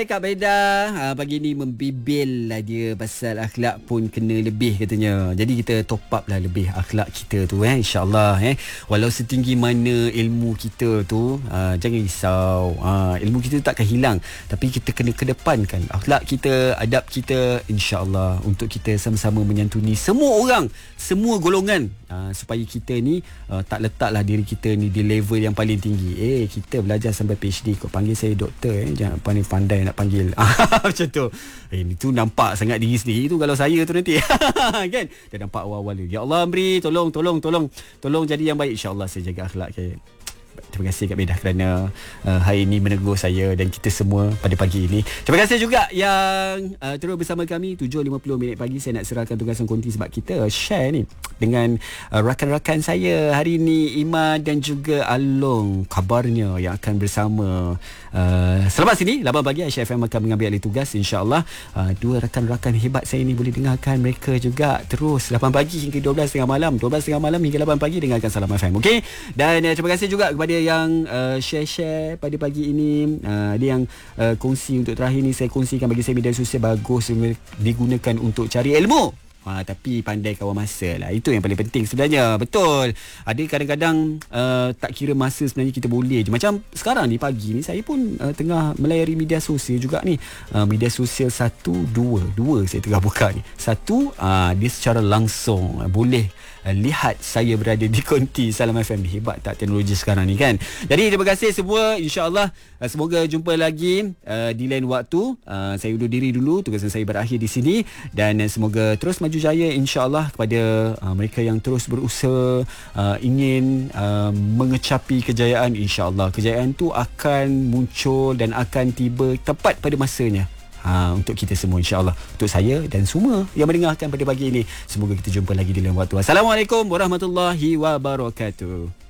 Okey, Kak Beda pagi ni membibil lah dia pasal akhlak pun kena lebih katanya. Jadi kita top up lah lebih akhlak kita tu insya-Allah Walau setinggi mana ilmu kita tu jangan risau. Ilmu kita takkan hilang, tapi kita kena kedepankan akhlak kita, adab kita insya-Allah untuk kita sama-sama menyantuni semua orang, semua golongan supaya kita ni tak letaklah diri kita ni di level yang paling tinggi. Kita belajar sampai PhD kau panggil saya doktor jangan pandai nak panggil macam tu. Itu nampak sangat diri sendiri tu kalau saya tu nanti kan dah nampak awal-awal tu. Ya Allah beri tolong jadi yang baik, insya-Allah saya jaga akhlak saya. Terima kasih Kak Bedah kerana hari ini menegur saya dan kita semua pada pagi ini. Terima kasih juga yang terus bersama kami 7.50 pagi. Saya nak serahkan tugasan konti sebab kita share ni dengan rakan-rakan saya hari ini, Ima dan juga Along kabarnya yang akan bersama selepas ini 8 pagi Aisyah FM akan mengambil alih tugas insya-Allah. Dua rakan-rakan hebat saya ni boleh dengarkan mereka juga terus 8 pagi hingga 12.30 malam hingga 8 pagi dengarkan Salam FM. Okey, dan terima kasih juga kepada yang share pada pagi ini. Dia yang kongsi untuk terakhir ni, saya kongsikan bagi saya media sosial bagus digunakan untuk cari ilmu. Tapi pandai kawal masa lah. Itu yang paling penting sebenarnya. Betul. Ada kadang-kadang tak kira masa sebenarnya kita boleh je. Macam sekarang ni pagi ni saya pun tengah melayari media sosial juga ni. Media sosial 1, 2 saya tengah buka ni. 1 dia secara langsung boleh lihat saya berada di konti Salam FM. Hebat tak teknologi sekarang ni kan. Jadi terima kasih semua. InsyaAllah semoga jumpa lagi di lain waktu. Saya undur diri dulu. Tugasan saya berakhir di sini. Dan semoga terus maju jaya insya-Allah kepada mereka yang terus berusaha ingin mengecapi kejayaan. InsyaAllah kejayaan tu akan muncul dan akan tiba tepat pada masanya. Untuk kita semua insya-Allah, untuk saya dan semua yang mendengarkan pada pagi ini. Semoga kita jumpa lagi di lain waktu. Assalamualaikum warahmatullahi wabarakatuh.